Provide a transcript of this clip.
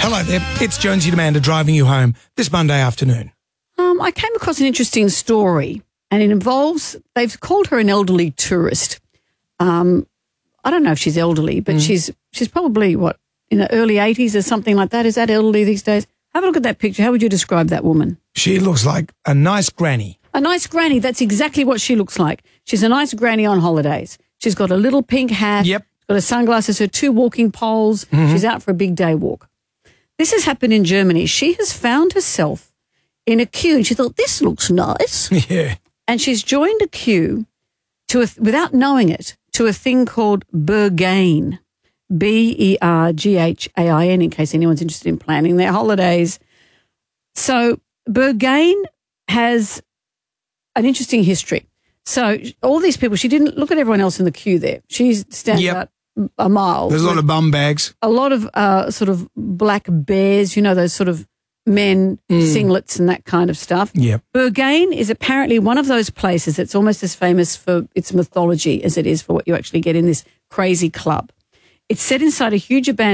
Hello there, it's Jonesy Demander driving you home this Monday afternoon. I came across an interesting story, and it involves, they've called her an elderly tourist. I don't know if she's elderly, but she's probably, in the early 80s or something like that. Is that elderly these days? Have a look at that picture. How would you describe that woman? She looks like a nice granny. A nice granny. That's exactly what she looks like. She's a nice granny on holidays. She's got a little pink hat. Yep. Got her sunglasses, her 2 walking poles. She's out for a big day walk. This has happened in Germany. She has found herself in a queue and she thought, this looks nice. Yeah. And she's joined a queue without knowing it, to a thing called Berghain. Berghain, in case anyone's interested in planning their holidays. So Berghain has an interesting history. So all these people, she didn't look at everyone else in the queue there. She stands out a mile. There's a lot of bum bags. A lot of sort of black bears, those sort of men, singlets and that kind of stuff. Yep. Berghain is apparently one of those places that's almost as famous for its mythology as it is for what you actually get in this crazy club. It's set inside a huge abandoned